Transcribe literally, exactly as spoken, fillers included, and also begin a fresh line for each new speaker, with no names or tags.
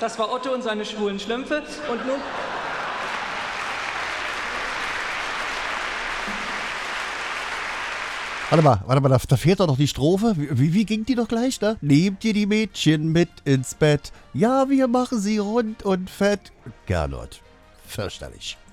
das war Otto und seine schwulen Schlümpfe. Und nun...
Warte mal, warte mal, da, da fehlt doch noch die Strophe. Wie, wie ging die doch gleich, ne? Nehmt ihr die Mädchen mit ins Bett? Ja, wir machen sie rund und fett. Gernot, fürchterlich.